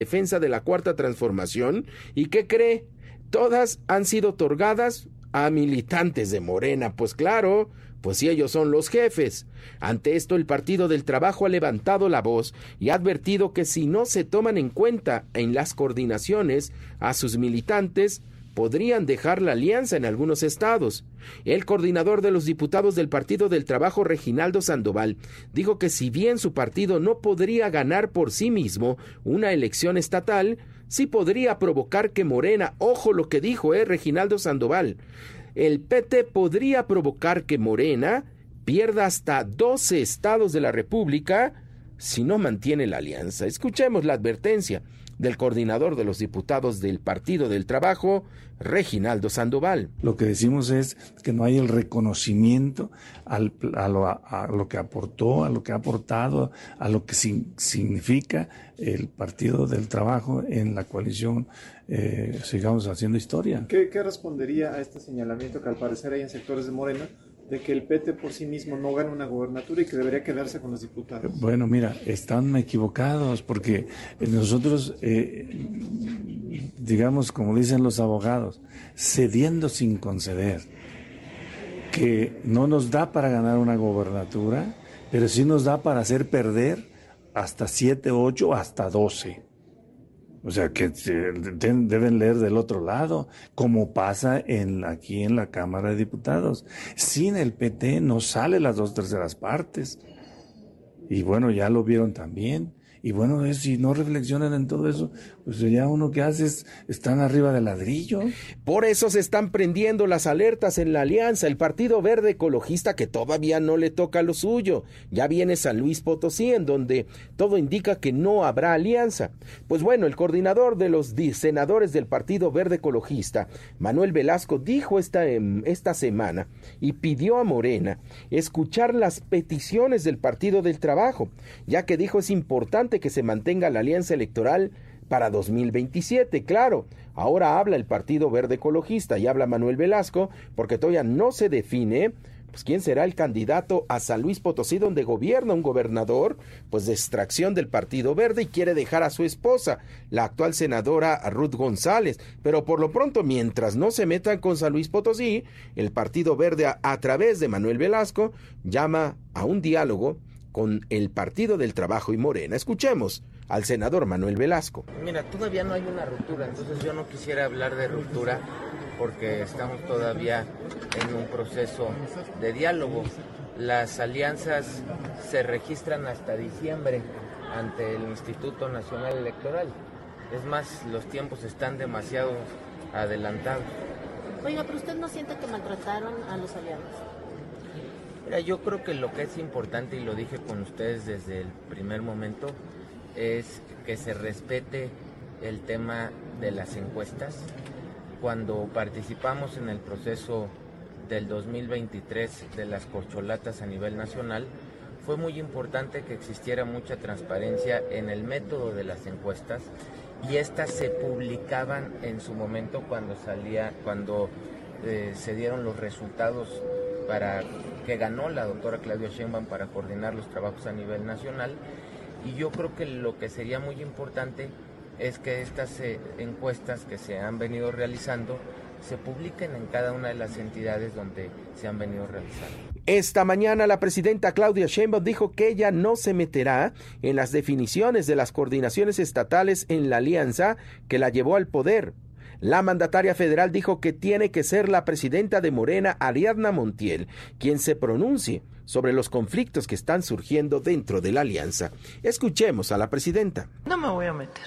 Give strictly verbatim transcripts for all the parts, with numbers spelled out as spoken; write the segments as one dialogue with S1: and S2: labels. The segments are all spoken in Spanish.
S1: defensa de la Cuarta Transformación. ¿Y qué cree? Todas han sido otorgadas a militantes de Morena. Pues claro, pues si ellos son los jefes. Ante esto, el Partido del Trabajo ha levantado la voz y ha advertido que si no se toman en cuenta en las coordinaciones a sus militantes, podrían dejar la alianza en algunos estados. El coordinador de los diputados del Partido del Trabajo, Reginaldo Sandoval, dijo que si bien su partido no podría ganar por sí mismo una elección estatal, sí podría provocar que Morena, ojo lo que dijo eh, Reginaldo Sandoval, el P T podría provocar que Morena pierda hasta doce estados de la República si no mantiene la alianza. Escuchemos la advertencia del coordinador de los diputados del Partido del Trabajo, Reginaldo Sandoval.
S2: Lo que decimos es que no hay el reconocimiento al, a, lo, a lo que aportó, a lo que ha aportado, a lo que sin, significa el Partido del Trabajo en la coalición. Eh, sigamos haciendo historia.
S3: ¿Qué, ¿Qué respondería a este señalamiento que al parecer hay en sectores de Morena de que el P T por sí mismo no gana una gobernatura y que debería quedarse con los diputados?
S2: Bueno, mira, están equivocados porque nosotros, eh, digamos, como dicen los abogados, cediendo sin conceder, que no nos da para ganar una gobernatura, pero sí nos da para hacer perder hasta siete, ocho, hasta doce. O sea, que deben leer del otro lado, como pasa en aquí en la Cámara de Diputados. Sin el P T no sale las dos terceras partes. Y bueno, ya lo vieron también. Y bueno, es, si no reflexionan en todo eso, pues ya uno que hace es, están arriba del ladrillo.
S1: Por eso se están prendiendo las alertas en la alianza. El Partido Verde Ecologista, que todavía no le toca lo suyo. Ya viene San Luis Potosí, en donde todo indica que no habrá alianza. Pues bueno, el coordinador de los senadores del Partido Verde Ecologista, Manuel Velasco, dijo esta, esta semana y pidió a Morena escuchar las peticiones del Partido del Trabajo, ya que dijo es importante que se mantenga la alianza electoral para dos mil veintisiete. Claro, ahora habla el Partido Verde Ecologista y habla Manuel Velasco porque todavía no se define pues quién será el candidato a San Luis Potosí, donde gobierna un gobernador pues de extracción del Partido Verde y quiere dejar a su esposa, la actual senadora Ruth González. Pero por lo pronto, mientras no se metan con San Luis Potosí, el Partido Verde a, a través de Manuel Velasco llama a un diálogo con el Partido del Trabajo y Morena. Escuchemos al senador Manuel Velasco.
S4: Mira, todavía no hay una ruptura, entonces yo no quisiera hablar de ruptura porque estamos todavía en un proceso de diálogo. Las alianzas se registran hasta diciembre ante el Instituto Nacional Electoral. Es más, los tiempos están demasiado adelantados.
S5: Oiga, pero usted no siente que maltrataron a los aliados.
S4: Mira, yo creo que lo que es importante, y lo dije con ustedes desde el primer momento, es que se respete el tema de las encuestas. Cuando participamos en el proceso del dos mil veintitrés de las corcholatas a nivel nacional, fue muy importante que existiera mucha transparencia en el método de las encuestas y estas se publicaban en su momento cuando salía, cuando eh, se dieron los resultados para que ganó la doctora Claudia Sheinbaum para coordinar los trabajos a nivel nacional. Y yo creo que lo que sería muy importante es que estas eh, encuestas que se han venido realizando se publiquen en cada una de las entidades donde se han venido realizando.
S1: Esta mañana la presidenta Claudia Sheinbaum dijo que ella no se meterá en las definiciones de las coordinaciones estatales en la alianza que la llevó al poder. La mandataria federal dijo que tiene que ser la presidenta de Morena, Ariadna Montiel, quien se pronuncie sobre los conflictos que están surgiendo dentro de la alianza. Escuchemos a la presidenta.
S6: No me voy a meter.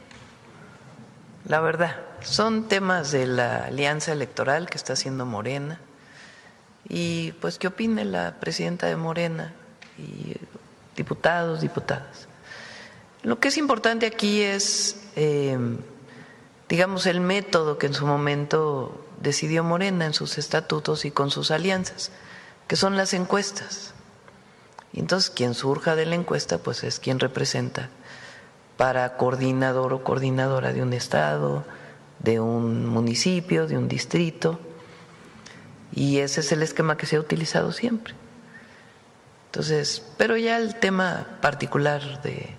S6: La verdad, son temas de la alianza electoral que está haciendo Morena y pues qué opine la presidenta de Morena y diputados, diputadas. Lo que es importante aquí es, eh, digamos, el método que en su momento decidió Morena en sus estatutos y con sus alianzas, que son las encuestas. Y entonces quien surja de la encuesta pues es quien representa para coordinador o coordinadora de un estado, de un municipio, de un distrito, y ese es el esquema que se ha utilizado siempre. Entonces, pero ya el tema particular de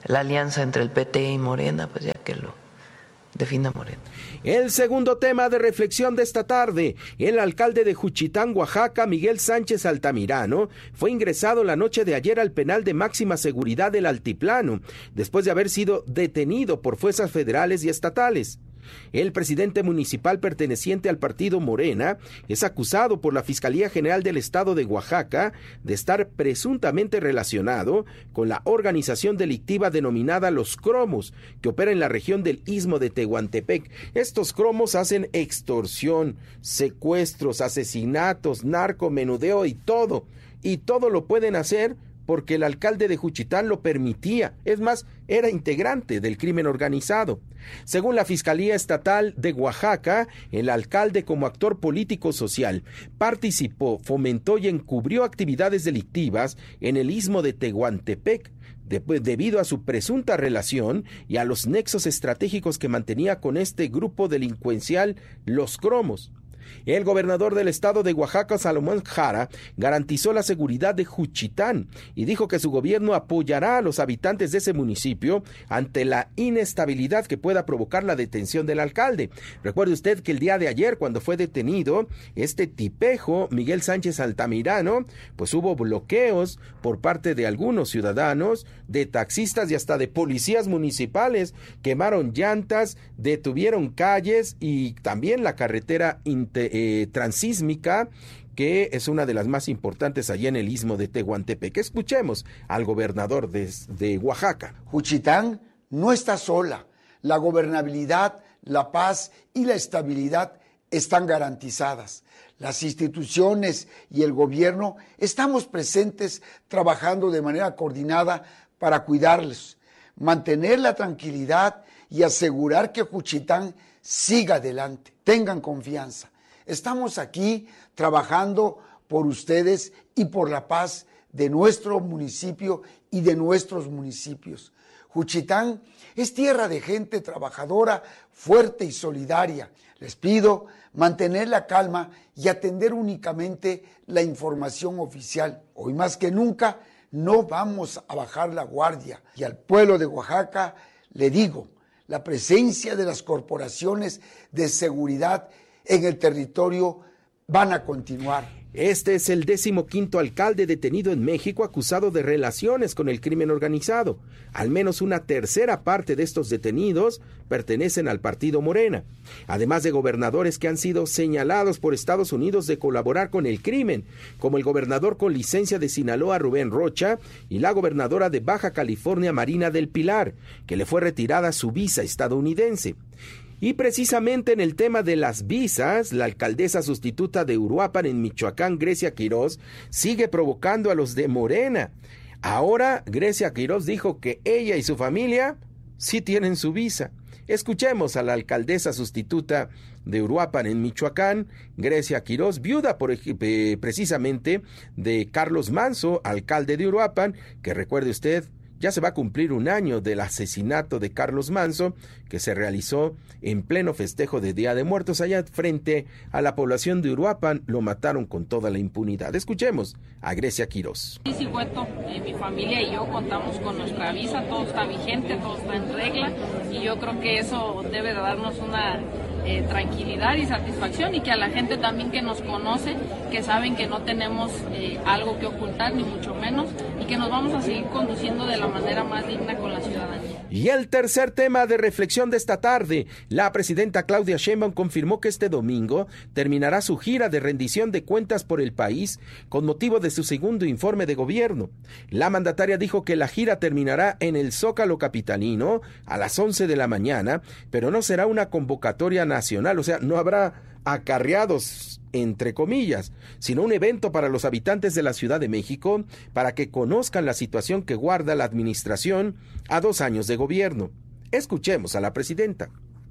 S6: la alianza entre el P T y Morena, pues ya que lo defina Morena.
S1: El segundo tema de reflexión de esta tarde, el alcalde de Juchitán, Oaxaca, Miguel Sánchez Altamirano, fue ingresado la noche de ayer al penal de máxima seguridad del Altiplano, después de haber sido detenido por fuerzas federales y estatales. El presidente municipal perteneciente al partido Morena es acusado por la Fiscalía General del Estado de Oaxaca de estar presuntamente relacionado con la organización delictiva denominada Los Cromos, que opera en la región del Istmo de Tehuantepec. Estos cromos hacen extorsión, secuestros, asesinatos, narcomenudeo y todo. Y todo lo pueden hacer porque el alcalde de Juchitán lo permitía, es más, era integrante del crimen organizado. Según la Fiscalía Estatal de Oaxaca, el alcalde, como actor político-social, participó, fomentó y encubrió actividades delictivas en el Istmo de Tehuantepec, de, debido a su presunta relación y a los nexos estratégicos que mantenía con este grupo delincuencial, Los Cromos. El gobernador del estado de Oaxaca, Salomón Jara, garantizó la seguridad de Juchitán y dijo que su gobierno apoyará a los habitantes de ese municipio ante la inestabilidad que pueda provocar la detención del alcalde. Recuerde usted que el día de ayer, cuando fue detenido este tipejo, Miguel Sánchez Altamirano, pues hubo bloqueos por parte de algunos ciudadanos, de taxistas y hasta de policías municipales. Quemaron llantas, detuvieron calles y también la carretera inter Eh, transísmica, que es una de las más importantes allá en el Istmo de Tehuantepec. Escuchemos al gobernador de, de Oaxaca.
S7: Juchitán no está sola. La gobernabilidad, la paz y la estabilidad están garantizadas. Las instituciones y el gobierno estamos presentes trabajando de manera coordinada para cuidarlos, mantener la tranquilidad y asegurar que Juchitán siga adelante. Tengan confianza. Estamos aquí trabajando por ustedes y por la paz de nuestro municipio y de nuestros municipios. Juchitán es tierra de gente trabajadora, fuerte y solidaria. Les pido mantener la calma y atender únicamente la información oficial. Hoy más que nunca no vamos a bajar la guardia. Y al pueblo de Oaxaca le digo, la presencia de las corporaciones de seguridad en el territorio van a continuar.
S1: Este es el decimoquinto alcalde detenido en México acusado de relaciones con el crimen organizado. Al menos una tercera parte de estos detenidos pertenecen al partido Morena, además de gobernadores que han sido señalados por Estados Unidos de colaborar con el crimen, como el gobernador con licencia de Sinaloa, Rubén Rocha, y la gobernadora de Baja California, Marina del Pilar, que le fue retirada su visa estadounidense. Y precisamente en el tema de las visas, la alcaldesa sustituta de Uruapan en Michoacán, Grecia Quirós, sigue provocando a los de Morena. Ahora Grecia Quirós dijo que ella y su familia sí tienen su visa. Escuchemos a la alcaldesa sustituta de Uruapan en Michoacán, Grecia Quirós, viuda por, eh, precisamente de Carlos Manso, alcalde de Uruapan, que recuerde usted, ya se va a cumplir un año del asesinato de Carlos Manso, que se realizó en pleno festejo de Día de Muertos allá frente a la población de Uruapan. Lo mataron con toda la impunidad. Escuchemos a Grecia Quirós.
S8: Sí, sí, Cueto, eh, mi familia y yo contamos con nuestra visa, todo está vigente, todo está en regla, y yo creo que eso debe de darnos una eh, tranquilidad y satisfacción, y que a la gente también que nos conoce, que saben que no tenemos eh, algo que ocultar, ni mucho menos, y que nos vamos a seguir conduciendo de la manera más digna con la ciudadanía.
S1: Y el tercer tema de reflexión de esta tarde, la presidenta Claudia Sheinbaum confirmó que este domingo terminará su gira de rendición de cuentas por el país con motivo de su segundo informe de gobierno. La mandataria dijo que la gira terminará en el Zócalo capitalino a las once de la mañana, pero no será una convocatoria nacional, o sea, no habrá acarreados, entre comillas, sino un evento para los habitantes de la Ciudad de México para que conozcan la situación que guarda la administración a dos años de gobierno. Escuchemos a la presidenta.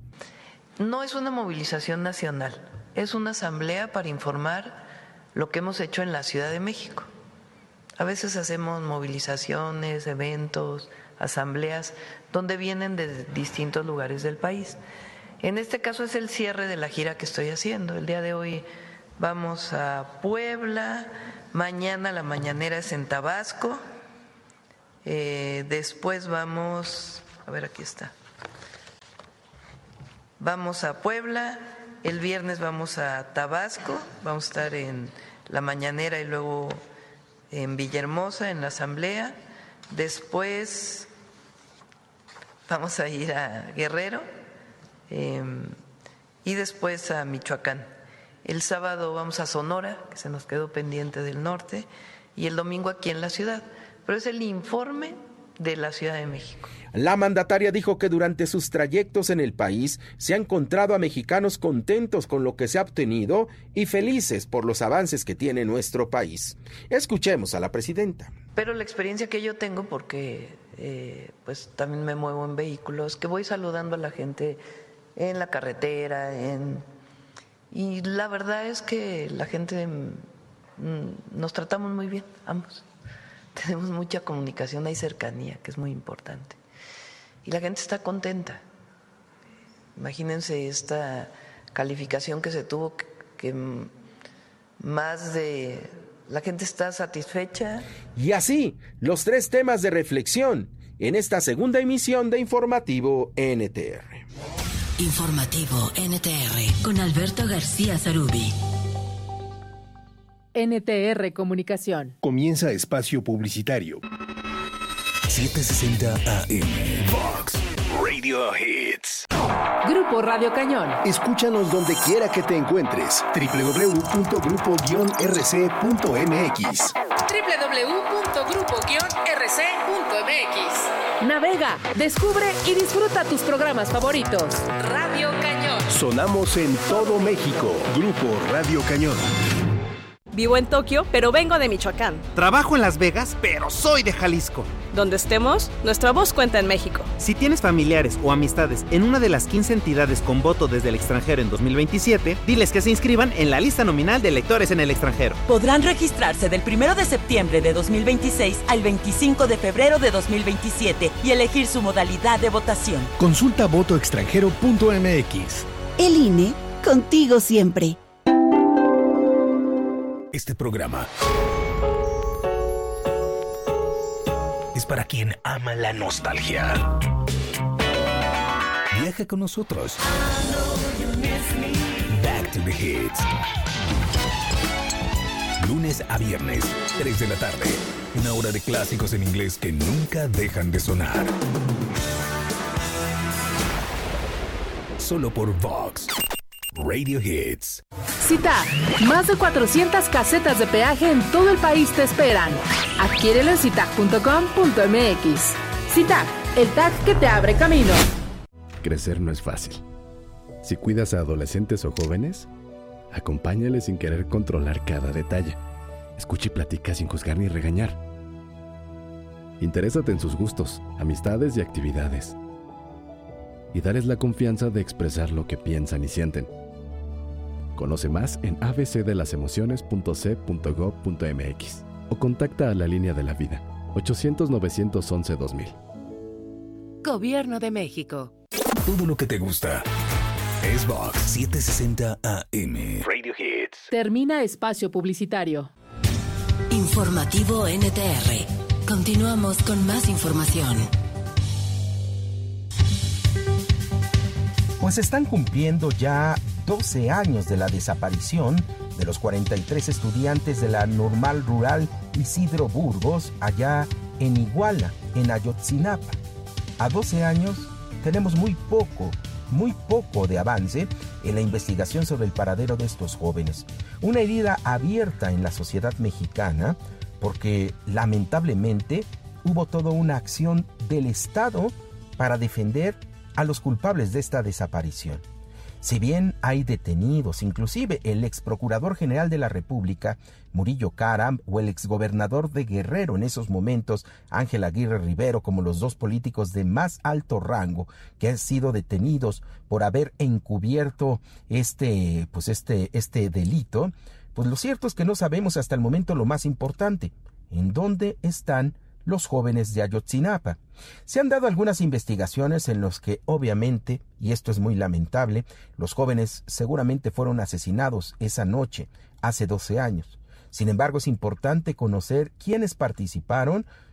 S6: No es una movilización nacional, es una asamblea para informar lo que hemos hecho en la Ciudad de México. A veces hacemos movilizaciones, eventos, asambleas, donde vienen de distintos lugares del país. En este caso es el cierre de la gira que estoy haciendo. El día de hoy vamos a Puebla, mañana la mañanera es en Tabasco Eh, después vamos, a ver, aquí está. Vamos a Puebla, el viernes vamos a Tabasco, vamos a estar en la mañanera y luego en Villahermosa, en la asamblea. Después vamos a ir a Guerrero eh, y después a Michoacán. El sábado vamos a Sonora, que se nos quedó pendiente del norte, y el domingo aquí en la ciudad. Pero es el informe de la Ciudad de México.
S1: La mandataria dijo que durante sus trayectos en el país se ha encontrado a mexicanos contentos con lo que se ha obtenido y felices por los avances que tiene nuestro país. Escuchemos a la presidenta.
S6: Pero la experiencia que yo tengo, porque eh, pues también me muevo en vehículos, que voy saludando a la gente en la carretera, en y la verdad es que la gente mm, nos tratamos muy bien, ambos. Tenemos mucha comunicación, hay cercanía, que es muy importante. Y la gente está contenta. Imagínense esta calificación que se tuvo, que, que más de... La gente está satisfecha.
S1: Y así, los tres temas de reflexión en esta segunda emisión de Informativo N T R.
S9: Informativo N T R con Alberto García Zarubi.
S10: N T R Comunicación.
S11: Comienza espacio publicitario.
S12: setecientos sesenta A M Vox Radio Hits.
S10: Grupo Radio Cañón.
S11: Escúchanos donde quiera que te encuentres. doble u doble u doble u punto grupo guion r c punto m x.
S10: doble u doble u doble u punto grupo guion r c punto m x. Navega, descubre y disfruta tus programas favoritos. Radio Cañón.
S11: Sonamos en todo México. Grupo Radio Cañón.
S13: Vivo en Tokio, pero vengo de Michoacán.
S14: Trabajo en Las Vegas, pero soy de Jalisco.
S13: Donde estemos, nuestra voz cuenta en México.
S14: Si tienes familiares o amistades en una de las quince entidades con voto desde el extranjero en dos mil veintisiete, diles que se inscriban en la lista nominal de electores en el extranjero.
S15: Podrán registrarse del primero de septiembre de dos mil veintiséis al veinticinco de febrero de dos mil veintisiete y elegir su modalidad de votación.
S11: Consulta voto extranjero punto m x.
S16: El I N E, contigo siempre.
S12: Este programa es para quien ama la nostalgia. Viaja con nosotros. Back to the Hits. Lunes a viernes, tres de la tarde. Una hora de clásicos en inglés que nunca dejan de sonar. Solo por Vox Radio Hits.
S10: CITAG, más de cuatrocientas casetas de peaje en todo el país te esperan. Adquiérelo en citag punto com punto m x. CITAG, el tag que te abre camino.
S17: Crecer no es fácil. Si cuidas a adolescentes o jóvenes, acompáñales sin querer controlar cada detalle. Escucha y platica sin juzgar ni regañar. Interésate en sus gustos, amistades y actividades. Y dales la confianza de expresar lo que piensan y sienten. Conoce más en a b c de las emociones punto c punto gov punto m x o contacta a la línea de la vida ochocientos, novecientos once, dos mil.
S10: Gobierno de México.
S12: Todo lo que te gusta es Vox setecientos sesenta A M Radio Hits.
S10: Termina espacio publicitario.
S9: Informativo N T R. Continuamos con más información.
S1: Pues están cumpliendo ya doce años de la desaparición de los cuarenta y tres estudiantes de la Normal Rural Isidro Burgos, allá en Iguala, en Ayotzinapa. A doce años tenemos muy poco, muy poco de avance en la investigación sobre el paradero de estos jóvenes. Una herida abierta en la sociedad mexicana porque lamentablemente hubo toda una acción del Estado para defender a los culpables de esta desaparición. Si bien hay detenidos, inclusive el ex procurador general de la República, Murillo Karam, o el ex gobernador de Guerrero en esos momentos, Ángel Aguirre Rivero, como los dos políticos de más alto rango que han sido detenidos por haber encubierto este, pues este, este delito, pues lo cierto es que no sabemos hasta el momento lo más importante: ¿en dónde están los jóvenes de Ayotzinapa? Se han dado algunas investigaciones en los que obviamente, y esto es muy lamentable, los jóvenes seguramente fueron asesinados esa noche, hace doce años. Sin embargo, es importante conocer quiénes participaron,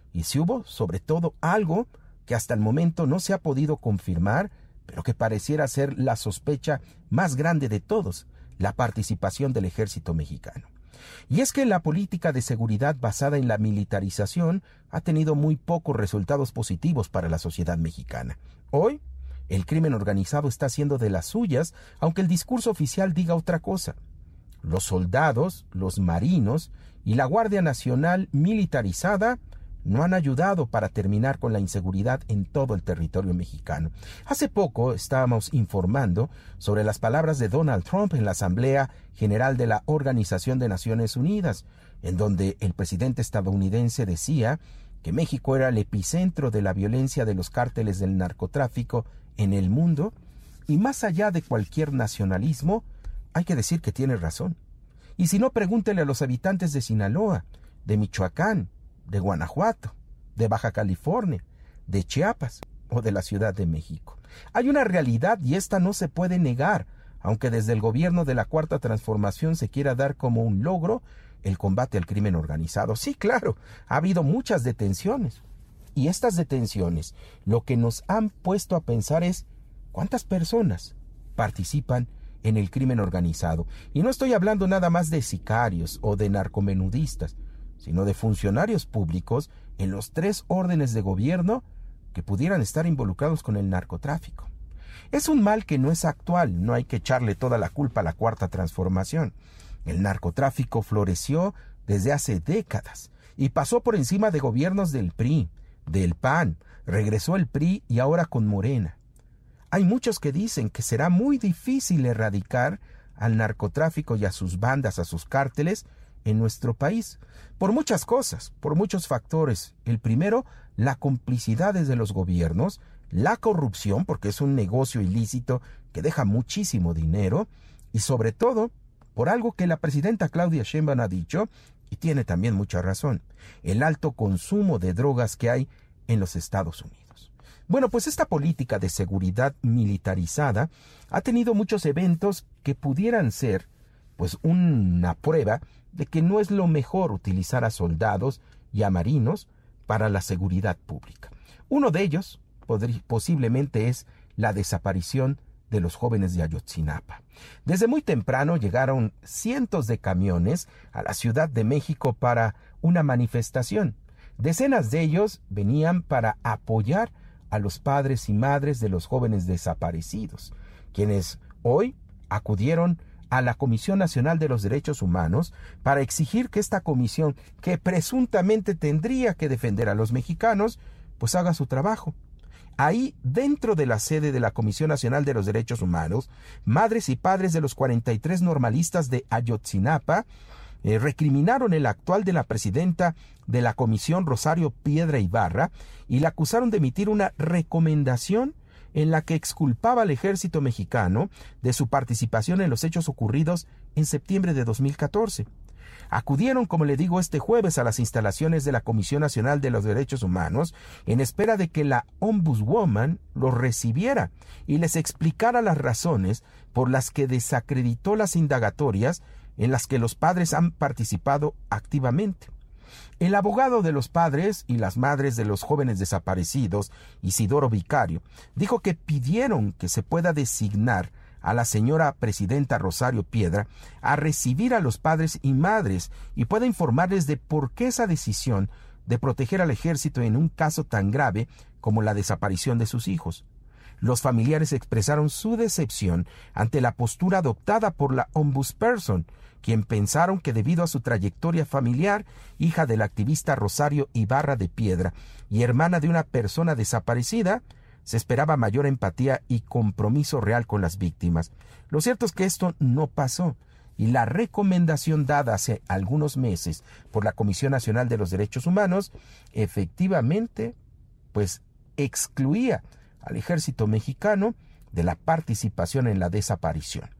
S1: y si hubo, sobre todo, algo que hasta el momento no se ha podido confirmar, pero que pareciera ser la sospecha más grande de todos, la participación del ejército mexicano. Y es que la política de seguridad basada en la militarización ha tenido muy pocos resultados positivos para la sociedad mexicana. Hoy, el crimen organizado está haciendo de las suyas, aunque el discurso oficial diga otra cosa. Los soldados, los marinos y la Guardia Nacional militarizada no han ayudado para terminar con la inseguridad en todo el territorio mexicano. Hace poco estábamos informando sobre las palabras de Donald Trump en la Asamblea General de la Organización de Naciones Unidas, en donde el presidente estadounidense decía que México era el epicentro de la violencia de los cárteles del narcotráfico en el mundo, y más allá de cualquier nacionalismo, hay que decir que tiene razón. Y si no, pregúntele a los habitantes de Sinaloa, de Michoacán, de Guanajuato, de Baja California, de Chiapas o de la Ciudad de México. Hay una realidad y esta no se puede negar, aunque desde el gobierno de la Cuarta Transformación se quiera dar como un logro el combate al crimen organizado. Sí, claro, ha habido muchas detenciones. Y estas detenciones lo que nos han puesto a pensar es cuántas personas participan en el crimen organizado. Y no estoy hablando nada más de sicarios o de narcomenudistas, sino de funcionarios públicos en los tres órdenes de gobierno que pudieran estar involucrados con el narcotráfico. Es un mal que no es actual, no hay que echarle toda la culpa a la Cuarta Transformación. El narcotráfico floreció desde hace décadas y pasó por encima de gobiernos del P R I, del P A N, regresó el P R I y ahora con Morena. Hay muchos que dicen que será muy difícil erradicar al narcotráfico y a sus bandas, a sus cárteles, en nuestro país, por muchas cosas, por muchos factores. El primero, la complicidad de los gobiernos, la corrupción, porque es un negocio ilícito que deja muchísimo dinero, y sobre todo, por algo que la presidenta Claudia Sheinbaum ha dicho, y tiene también mucha razón, el alto consumo de drogas que hay en los Estados Unidos. Bueno, pues esta política de seguridad militarizada ha tenido muchos eventos que pudieran ser, pues, una prueba de que no es lo mejor utilizar a soldados y a marinos para la seguridad pública. Uno de ellos podría, posiblemente es la desaparición de los jóvenes de Ayotzinapa. Desde muy temprano llegaron cientos de camiones a la Ciudad de México para una manifestación. Decenas de ellos venían para apoyar a los padres y madres de los jóvenes desaparecidos, quienes hoy acudieron a la Comisión Nacional de los Derechos Humanos para exigir que esta comisión, que presuntamente tendría que defender a los mexicanos, pues haga su trabajo. Ahí, dentro de la sede de la Comisión Nacional de los Derechos Humanos, madres y padres de los cuarenta y tres normalistas de Ayotzinapa eh, recriminaron el actual de la presidenta de la comisión, Rosario Piedra Ibarra, y la acusaron de emitir una recomendación en la que exculpaba al ejército mexicano de su participación en los hechos ocurridos en septiembre de dos mil catorce. Acudieron, como le digo, este jueves a las instalaciones de la Comisión Nacional de los Derechos Humanos en espera de que la Ombudswoman los recibiera y les explicara las razones por las que desacreditó las indagatorias en las que los padres han participado activamente. El abogado de los padres y las madres de los jóvenes desaparecidos, Isidoro Vicario, dijo que pidieron que se pueda designar a la señora presidenta Rosario Piedra a recibir a los padres y madres y pueda informarles de por qué esa decisión de proteger al ejército en un caso tan grave como la desaparición de sus hijos. Los familiares expresaron su decepción ante la postura adoptada por la ombudsperson, quien pensaron que debido a su trayectoria familiar, hija del activista Rosario Ibarra de Piedra y hermana de una persona desaparecida, se esperaba mayor empatía y compromiso real con las víctimas. Lo cierto es que esto no pasó, y la recomendación dada hace algunos meses por la Comisión Nacional de los Derechos Humanos efectivamente pues excluía al ejército mexicano de la participación en la desaparición.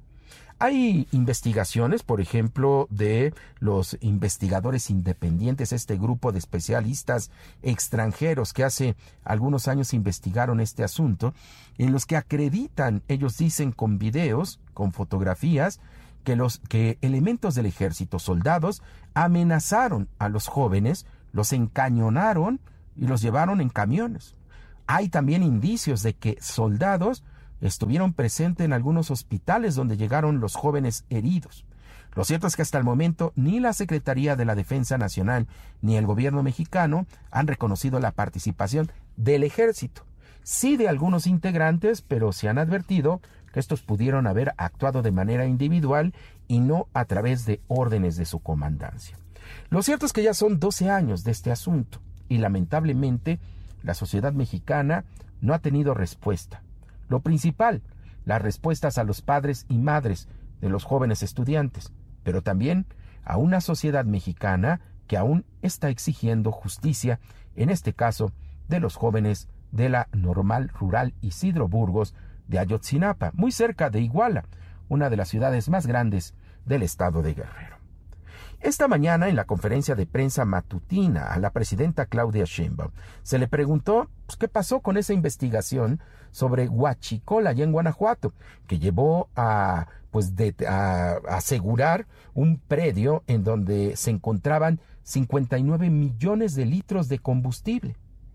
S1: Hay investigaciones, por ejemplo, de los investigadores independientes, este grupo de especialistas extranjeros que hace algunos años investigaron este asunto, en los que acreditan, ellos dicen con videos, con fotografías, que los que elementos del ejército, soldados, amenazaron a los jóvenes, los encañonaron y los llevaron en camiones. Hay también indicios de que soldados estuvieron presentes en algunos hospitales donde llegaron los jóvenes heridos. Lo cierto es que hasta el momento ni la Secretaría de la Defensa Nacional ni el gobierno mexicano han reconocido la participación del ejército. Sí de algunos integrantes, pero se han advertido que estos pudieron haber actuado de manera individual y no a través de órdenes de su comandancia. Lo cierto es que ya son doce años de este asunto y lamentablemente la sociedad mexicana no ha tenido respuesta. Lo principal, las respuestas a los padres y madres de los jóvenes estudiantes, pero también a una sociedad mexicana que aún está exigiendo justicia, en este caso de los jóvenes de la Normal Rural Isidro Burgos de Ayotzinapa, muy cerca de Iguala, una de las ciudades más grandes del estado de Guerrero. Esta mañana, en la conferencia de prensa matutina a la presidenta Claudia Sheinbaum, se le preguntó pues, qué pasó con esa investigación sobre Huachicol allá en Guanajuato, que llevó a, pues, de, a, a asegurar un predio en donde se encontraban cincuenta y nueve millones de litros de combustible.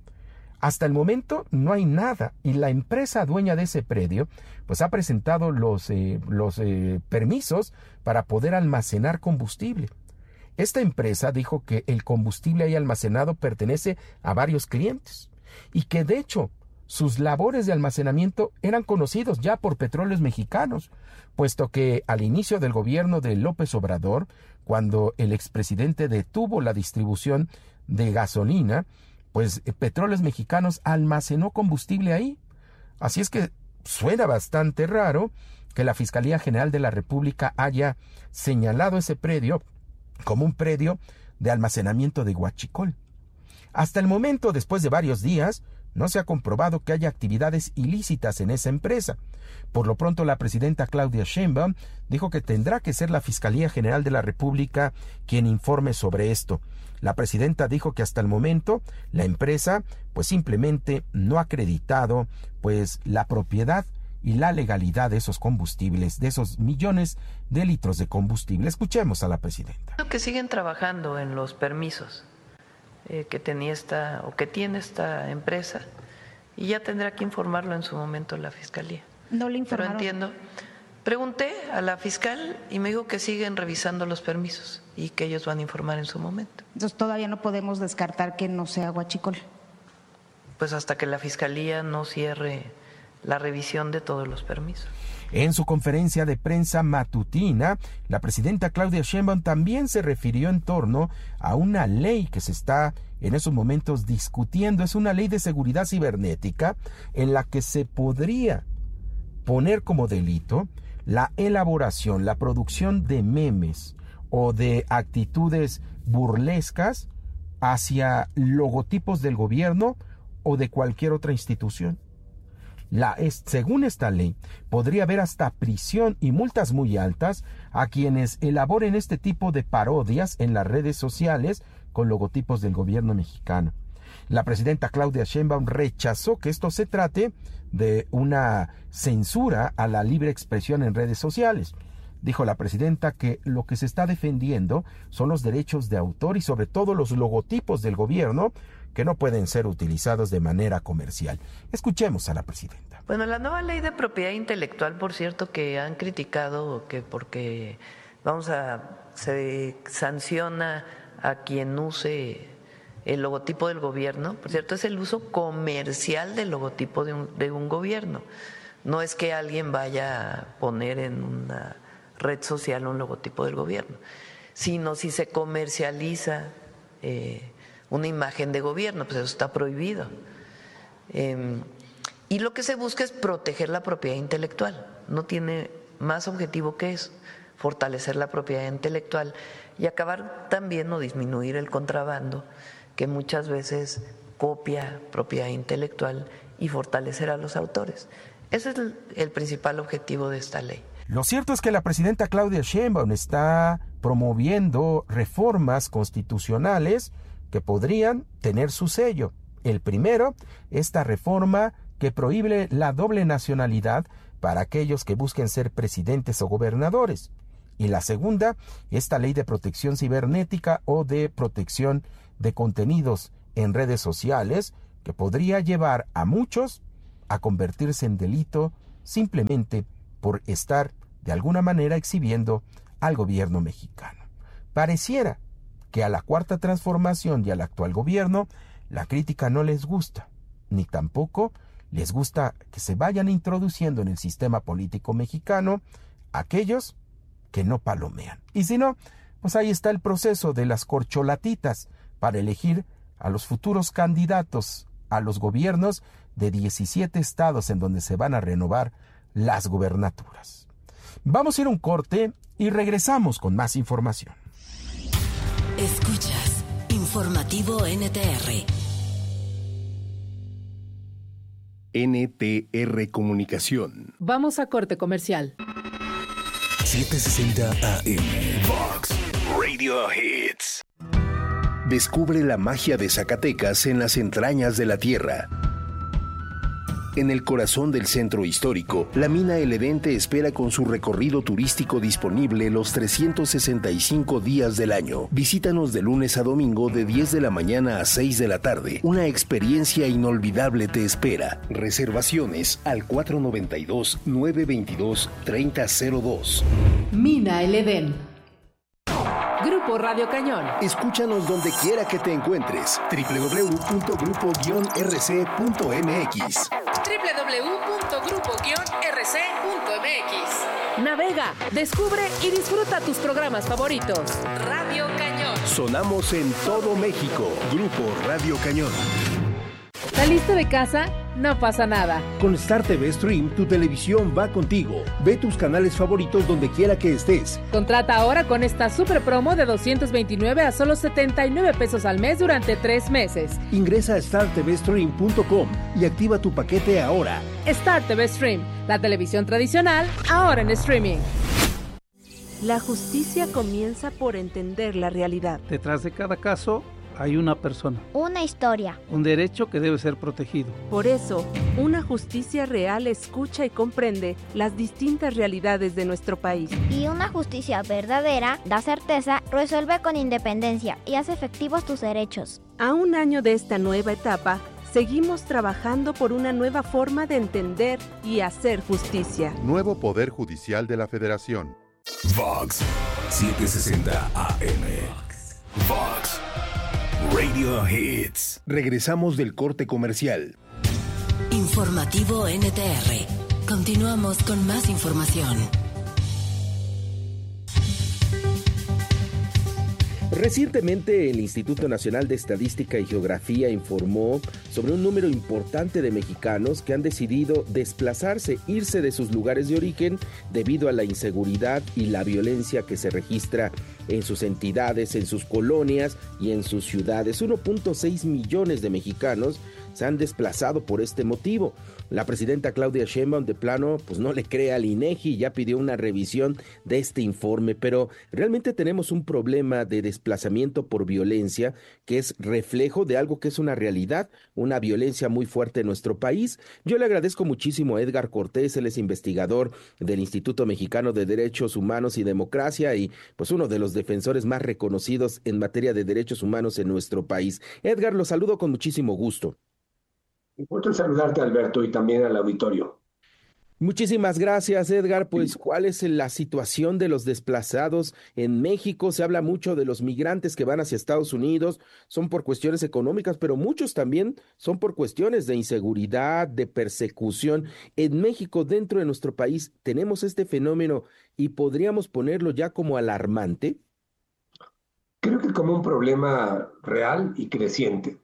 S1: Hasta el momento no hay nada y la empresa dueña de ese predio pues ha presentado los, eh, los eh, permisos para poder almacenar combustible. Esta empresa dijo que el combustible ahí almacenado pertenece a varios clientes y que de hecho sus labores de almacenamiento eran conocidos ya por Petróleos Mexicanos, puesto que al inicio del gobierno de López Obrador, cuando el expresidente detuvo la distribución de gasolina, pues Petróleos Mexicanos almacenó combustible ahí. Así es que suena bastante raro que la Fiscalía General de la República haya señalado ese predio como un predio de almacenamiento de Huachicol. Hasta el momento, después de varios días, no se ha comprobado que haya actividades ilícitas en esa empresa. Por lo pronto, la presidenta Claudia Sheinbaum dijo que tendrá que ser la Fiscalía General de la República quien informe sobre esto. La presidenta dijo que hasta el momento la empresa pues simplemente no ha acreditado pues la propiedad y la legalidad de esos combustibles, de esos millones de litros de combustible. Escuchemos a la presidenta.
S6: Que siguen trabajando en los permisos eh, que tenía esta o que tiene esta empresa y ya tendrá que informarlo en su momento la fiscalía.
S18: No le informaron.
S6: Pero entiendo. Pregunté a la fiscal y me dijo que siguen revisando los permisos y que ellos van a informar en su momento.
S18: Entonces todavía no podemos descartar que no sea Huachicol.
S6: Pues hasta que la fiscalía no cierre la revisión de todos los permisos.
S1: En su conferencia de prensa matutina, la presidenta Claudia Sheinbaum también se refirió en torno a una ley que se está en esos momentos discutiendo. Es una ley de seguridad cibernética en la que se podría poner como delito la elaboración, la producción de memes o de actitudes burlescas hacia logotipos del gobierno o de cualquier otra institución. La, es, según esta ley, podría haber hasta prisión y multas muy altas a quienes elaboren este tipo de parodias en las redes sociales con logotipos del gobierno mexicano. La presidenta Claudia Sheinbaum rechazó que esto se trate de una censura a la libre expresión en redes sociales. Dijo la presidenta que lo que se está defendiendo son los derechos de autor y sobre todo los logotipos del gobierno que no pueden ser utilizados de manera comercial. Escuchemos a la presidenta.
S6: Bueno, la nueva ley de propiedad intelectual, por cierto, que han criticado que porque vamos a se sanciona a quien use el logotipo del gobierno, por cierto, es el uso comercial del logotipo de un, de un gobierno. No es que alguien vaya a poner en una red social un logotipo del gobierno, sino si se comercializa eh, una imagen de gobierno, pues eso está prohibido. Eh, y lo que se busca es proteger la propiedad intelectual, no tiene más objetivo que eso, fortalecer la propiedad intelectual y acabar también o disminuir el contrabando que muchas veces copia propiedad intelectual y fortalecer a los autores. Ese es el, el principal objetivo de esta ley.
S1: Lo cierto es que la presidenta Claudia Sheinbaum está promoviendo reformas constitucionales que podrían tener su sello. El primero, esta reforma que prohíbe la doble nacionalidad para aquellos que busquen ser presidentes o gobernadores. Y la segunda, esta ley de protección cibernética o de protección de contenidos en redes sociales que podría llevar a muchos a convertirse en delito simplemente por estar de alguna manera exhibiendo al gobierno mexicano. Pareciera que a la Cuarta Transformación y al actual gobierno la crítica no les gusta, ni tampoco les gusta que se vayan introduciendo en el sistema político mexicano aquellos que no palomean. Y si no, pues ahí está el proceso de las corcholatitas para elegir a los futuros candidatos a los gobiernos de diecisiete estados en donde se van a renovar las gubernaturas. Vamos a ir a un corte y regresamos con más información.
S9: Escuchas Informativo N T R.
S11: N T R Comunicación.
S10: Vamos a corte comercial.
S12: setecientos sesenta A M Vox Radio Hits.
S11: Descubre la magia de Zacatecas en las entrañas de la tierra. En el corazón del centro histórico, la mina El Edén te espera con su recorrido turístico disponible los trescientos sesenta y cinco días del año. Visítanos de lunes a domingo de diez de la mañana a seis de la tarde. Una experiencia inolvidable te espera. Reservaciones al cuatro noventa y dos, nueve veintidós, treinta cero dos.
S10: Mina El Edén. Grupo Radio Cañón.
S11: Escúchanos donde quiera que te encuentres. doble u doble u doble u punto grupo guion r c punto m x.
S10: doble u doble u doble u punto grupo guion r c punto m x. Navega, descubre y disfruta tus programas favoritos. Radio Cañón.
S11: Sonamos en todo México. Grupo Radio Cañón.
S10: ¿Saliste de casa? No pasa nada.
S19: Con Star T V Stream, tu televisión va contigo. Ve tus canales favoritos donde quiera que estés.
S10: Contrata ahora con esta super promo de doscientos veintinueve a solo setenta y nueve pesos al mes durante tres meses.
S19: Ingresa a star t v stream punto com y activa tu paquete ahora.
S10: Star T V Stream, la televisión tradicional, ahora en streaming.
S20: La justicia comienza por entender la realidad.
S21: Detrás de cada caso hay una persona.
S22: Una historia.
S21: Un derecho que debe ser protegido.
S20: Por eso, una justicia real escucha y comprende las distintas realidades de nuestro país.
S22: Y una justicia verdadera da certeza, resuelve con independencia y hace efectivos tus derechos.
S20: A un año de esta nueva etapa, seguimos trabajando por una nueva forma de entender y hacer justicia.
S23: Nuevo Poder Judicial de la Federación.
S12: Vox setecientos sesenta A M. Vox Radio Hits.
S11: Regresamos del corte comercial.
S9: Informativo N T R. Continuamos con más información.
S1: Recientemente el Instituto Nacional de Estadística y Geografía informó sobre un número importante de mexicanos que han decidido desplazarse, irse de sus lugares de origen debido a la inseguridad y la violencia que se registra en sus entidades, en sus colonias y en sus ciudades. uno punto seis millones de mexicanos se han desplazado por este motivo. La presidenta Claudia Sheinbaum de plano pues no le cree al INEGI y ya pidió una revisión de este informe, pero realmente tenemos un problema de desplazamiento por violencia que es reflejo de algo que es una realidad, una violencia muy fuerte en nuestro país. Yo le agradezco muchísimo a Edgar Cortés, él es investigador del Instituto Mexicano de Derechos Humanos y Democracia y pues uno de los defensores más reconocidos en materia de derechos humanos en nuestro país. Edgar, lo saludo con muchísimo gusto.
S24: Un gusto saludarte, Alberto, y también al auditorio.
S1: Muchísimas gracias, Edgar. Pues, ¿cuál es la situación de los desplazados en México? Se habla mucho de los migrantes que van hacia Estados Unidos, son por cuestiones económicas, pero muchos también son por cuestiones de inseguridad, de persecución. En México, dentro de nuestro país, tenemos este fenómeno y podríamos ponerlo ya como alarmante.
S24: Creo que como un problema real y creciente.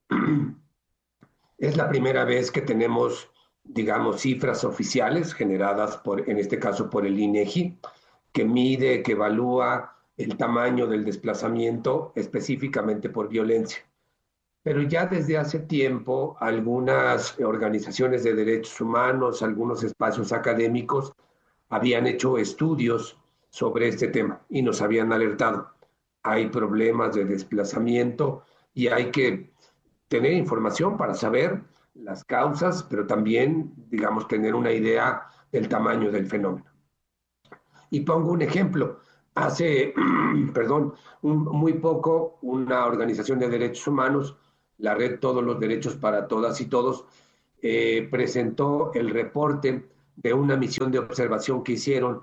S24: Es la primera vez que tenemos, digamos, cifras oficiales generadas, por, en este caso por el INEGI, que mide, que evalúa el tamaño del desplazamiento específicamente por violencia. Pero ya desde hace tiempo algunas organizaciones de derechos humanos, algunos espacios académicos habían hecho estudios sobre este tema y nos habían alertado. Hay problemas de desplazamiento y hay que tener información para saber las causas, pero también, digamos, tener una idea del tamaño del fenómeno. Y pongo un ejemplo. Hace, perdón, un, muy poco, una organización de derechos humanos la red Todos los Derechos para Todas y Todos, eh, presentó el reporte de una misión de observación que hicieron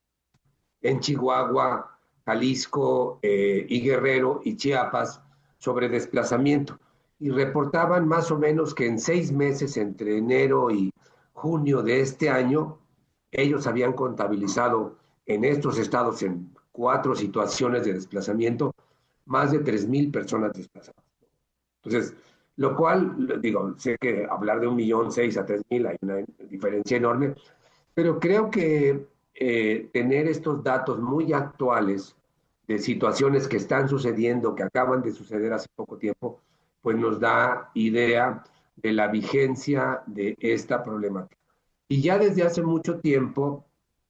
S24: en Chihuahua, Jalisco eh, y Guerrero y Chiapas sobre desplazamiento. Y reportaban más o menos que en seis meses, entre enero y junio de este año, ellos habían contabilizado en estos estados, en cuatro situaciones de desplazamiento, más de tres mil personas desplazadas. Entonces, lo cual, digo, sé que hablar de un millón seis a tres mil hay una diferencia enorme, pero creo que eh, tener estos datos muy actuales de situaciones que están sucediendo, que acaban de suceder hace poco tiempo, pues nos da idea de la vigencia de esta problemática. Y ya desde hace mucho tiempo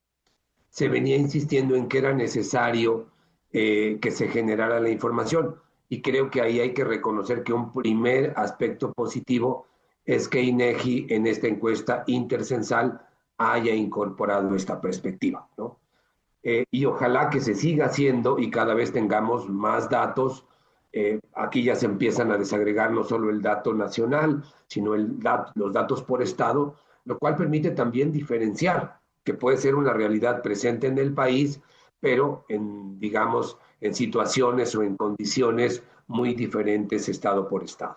S24: se venía insistiendo en que era necesario eh, que se generara la información. Y creo que ahí hay que reconocer que un primer aspecto positivo es que INEGI en esta encuesta intercensal haya incorporado esta perspectiva, ¿no? Eh, y ojalá que se siga haciendo y cada vez tengamos más datos. Eh, aquí ya se empiezan a desagregar no solo el dato nacional, sino el dat- los datos por estado, lo cual permite también diferenciar que puede ser una realidad presente en el país, pero en, digamos, en situaciones o en condiciones muy diferentes estado por estado.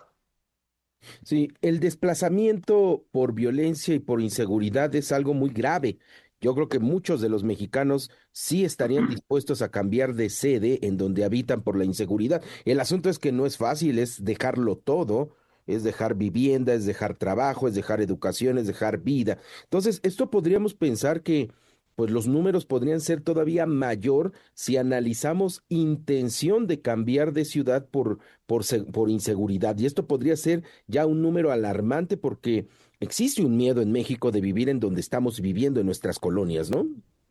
S1: Sí, el desplazamiento por violencia y por inseguridad es algo muy grave. Yo creo que muchos de los mexicanos sí estarían dispuestos a cambiar de sede en donde habitan por la inseguridad. El asunto es que no es fácil, es dejarlo todo, es dejar vivienda, es dejar trabajo, es dejar educación, es dejar vida. Entonces, esto podríamos pensar que pues los números podrían ser todavía mayor si analizamos intención de cambiar de ciudad por, por, se- por inseguridad. Y esto podría ser ya un número alarmante porque existe un miedo en México de vivir en donde estamos viviendo en nuestras colonias, ¿no?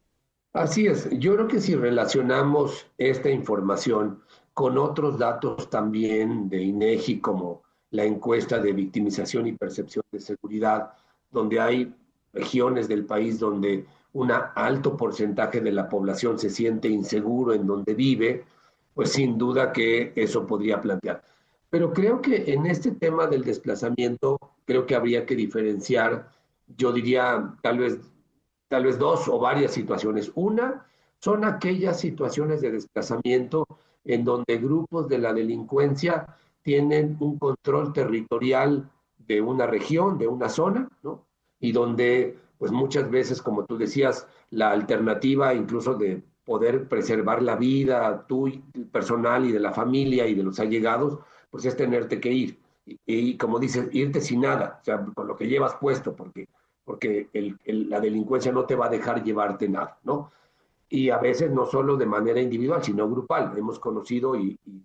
S24: Así es, yo creo que si relacionamos esta información con otros datos también de INEGI, como la encuesta de victimización y percepción de seguridad, donde hay regiones del país donde un alto porcentaje de la población se siente inseguro en donde vive, pues sin duda que eso podría plantear. Pero creo que en este tema del desplazamiento, creo que habría que diferenciar, yo diría, tal vez, tal vez dos o varias situaciones. Una son aquellas situaciones de desplazamiento en donde grupos de la delincuencia tienen un control territorial de una región, de una zona, ¿no? Y donde, pues muchas veces, como tú decías, la alternativa incluso de poder preservar la vida tú, personal y de la familia y de los allegados, pues es tenerte que ir. Y, y como dices, irte sin nada, o sea, con lo que llevas puesto, porque, porque el, el, la delincuencia no te va a dejar llevarte nada, ¿no? Y a veces no solo de manera individual, sino grupal. Hemos conocido y, y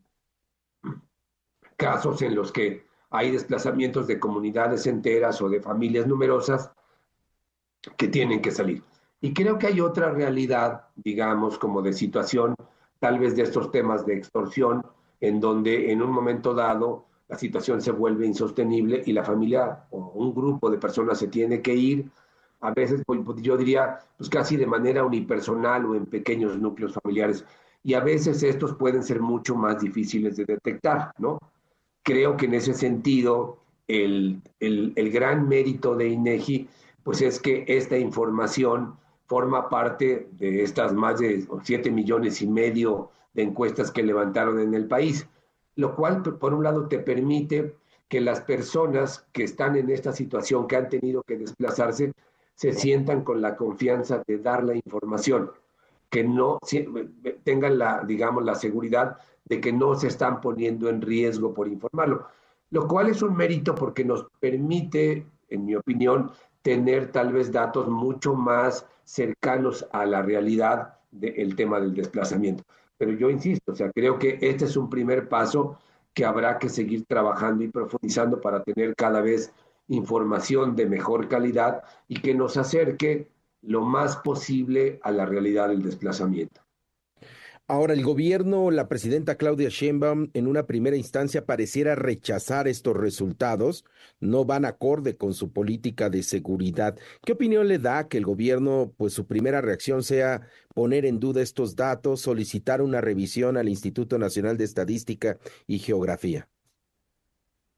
S24: casos en los que hay desplazamientos de comunidades enteras o de familias numerosas que tienen que salir. Y creo que hay otra realidad, digamos, como de situación, tal vez de estos temas de extorsión, en donde en un momento dado la situación se vuelve insostenible y la familia o un grupo de personas se tiene que ir, a veces pues, yo diría, pues casi de manera unipersonal o en pequeños núcleos familiares. Y a veces estos pueden ser mucho más difíciles de detectar, ¿no? Creo que en ese sentido el, el, el gran mérito de INEGI pues es que esta información forma parte de estas más de siete millones y medio de encuestas que levantaron en el país, lo cual por un lado te permite que las personas que están en esta situación, que han tenido que desplazarse, se sientan con la confianza de dar la información, que no tengan la, digamos, la seguridad de que no se están poniendo en riesgo por informarlo, lo cual es un mérito porque nos permite, en mi opinión, tener tal vez datos mucho más cercanos a la realidad del tema del desplazamiento. Pero yo insisto, o sea, creo que este es un primer paso que habrá que seguir trabajando y profundizando para tener cada vez información de mejor calidad y que nos acerque lo más posible a la realidad del desplazamiento.
S1: Ahora, el gobierno, la presidenta Claudia Sheinbaum, en una primera instancia pareciera rechazar estos resultados, no van acorde con su política de seguridad. ¿Qué opinión le da que el gobierno, pues su primera reacción sea poner en duda estos datos, solicitar una revisión al Instituto Nacional de Estadística y Geografía?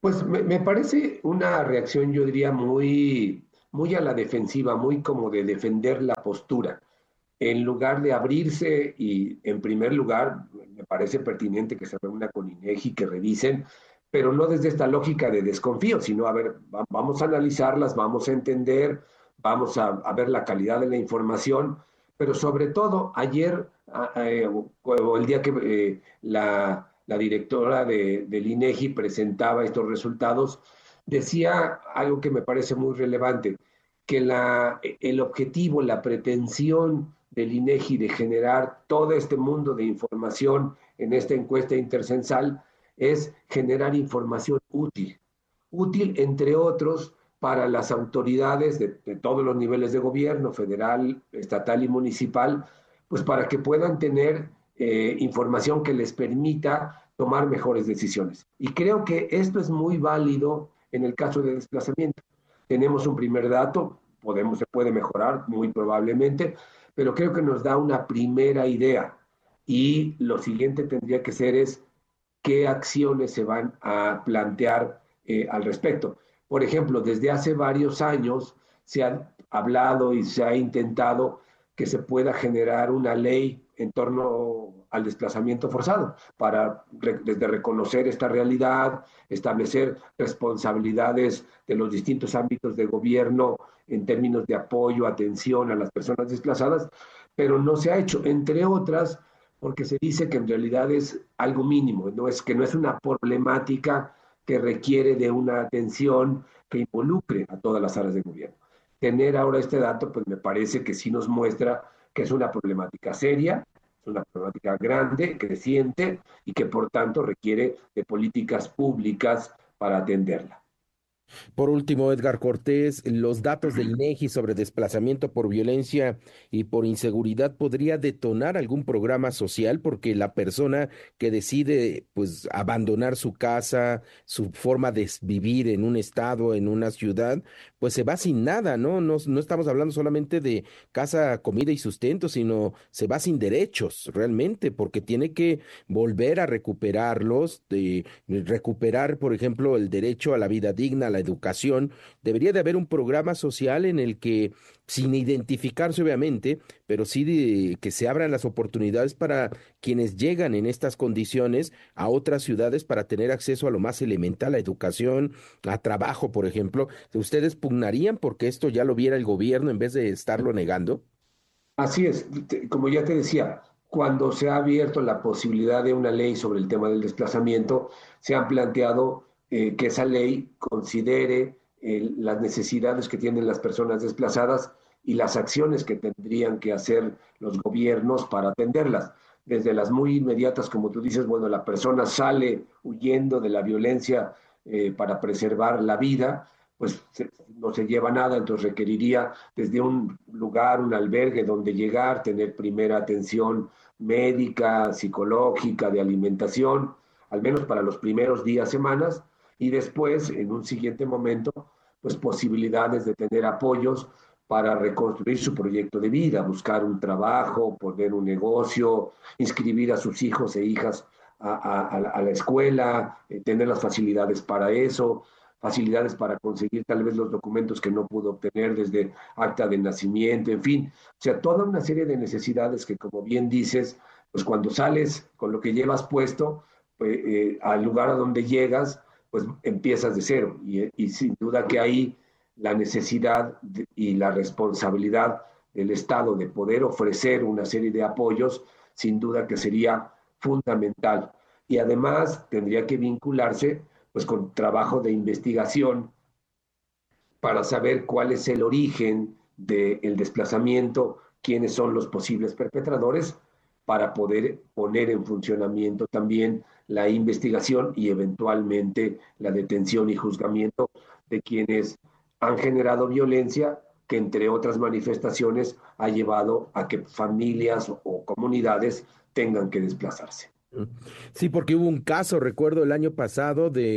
S24: Pues me, me parece una reacción, yo diría, muy, muy a la defensiva, muy como de defender la postura. En lugar de abrirse y, en primer lugar, me parece pertinente que se reúna con INEGI, que revisen, pero no desde esta lógica de desconfío, sino, a ver, va- vamos a analizarlas, vamos a entender, vamos a, a ver la calidad de la información, pero sobre todo, ayer, a- a- eh, o, o el día que eh, la, la directora de, del INEGI presentaba estos resultados, decía algo que me parece muy relevante, que la, el objetivo, la pretensión del INEGI de generar todo este mundo de información en esta encuesta intercensal es generar información útil, útil entre otros para las autoridades de, de todos los niveles de gobierno, federal, estatal y municipal, pues para que puedan tener eh, información que les permita tomar mejores decisiones. Y creo que esto es muy válido en el caso de desplazamiento. Tenemos un primer dato, podemos, se puede mejorar muy probablemente, pero creo que nos da una primera idea. Y lo siguiente tendría que ser es qué acciones se van a plantear eh, al respecto. Por ejemplo, desde hace varios años se ha hablado y se ha intentado que se pueda generar una ley en torno al desplazamiento forzado, para re- desde reconocer esta realidad, establecer responsabilidades de los distintos ámbitos de gobierno en términos de apoyo, atención a las personas desplazadas, pero no se ha hecho, entre otras, porque se dice que en realidad es algo mínimo, no es que no es una problemática que requiere de una atención que involucre a todas las áreas de gobierno. Tener ahora este dato, pues me parece que sí nos muestra que es una problemática seria, es una problemática grande, creciente y que por tanto requiere de políticas públicas para atenderla.
S1: Por último, Edgar Cortés, los datos del INEGI sobre desplazamiento por violencia y por inseguridad podría detonar algún programa social porque la persona que decide pues abandonar su casa, su forma de s- vivir en un estado, en una ciudad, pues se va sin nada, ¿no? No, no estamos hablando solamente de casa, comida y sustento, sino se va sin derechos realmente porque tiene que volver a recuperarlos, de recuperar, por ejemplo, el derecho a la vida digna, a la educación. Debería de haber un programa social en el que, sin identificarse obviamente, pero sí de- que se abran las oportunidades para quienes llegan en estas condiciones a otras ciudades para tener acceso a lo más elemental, a educación, a trabajo, por ejemplo. ¿Ustedes pugnarían porque esto ya lo viera el gobierno en vez de estarlo negando?
S24: Así es, te- como ya te decía, cuando se ha abierto la posibilidad de una ley sobre el tema del desplazamiento, se han planteado eh, que esa ley considere eh, las necesidades que tienen las personas desplazadas y las acciones que tendrían que hacer los gobiernos para atenderlas. Desde las muy inmediatas, como tú dices, bueno, la persona sale huyendo de la violencia eh, para preservar la vida, pues se- no se lleva nada, entonces requeriría desde un lugar, un albergue donde llegar, tener primera atención médica, psicológica, de alimentación, al menos para los primeros días, semanas, y después, en un siguiente momento, pues posibilidades de tener apoyos para reconstruir su proyecto de vida, buscar un trabajo, poner un negocio, inscribir a sus hijos e hijas a, a- a la a la escuela, eh, tener las facilidades para eso, facilidades para conseguir tal vez los documentos que no pudo obtener desde acta de nacimiento, en fin, o sea, toda una serie de necesidades que, como bien dices, pues cuando sales con lo que llevas puesto, pues, eh, al lugar a donde llegas, pues empiezas de cero. Y, y sin duda que ahí la necesidad de- y la responsabilidad del Estado de poder ofrecer una serie de apoyos, sin duda que sería fundamental. Y además tendría que vincularse pues con trabajo de investigación para saber cuál es el origen del desplazamiento, quiénes son los posibles perpetradores, para poder poner en funcionamiento también la investigación y eventualmente la detención y juzgamiento de quienes han generado violencia que, entre otras manifestaciones, ha llevado a que familias o comunidades tengan que desplazarse.
S1: Sí, porque hubo un caso, recuerdo el año pasado, de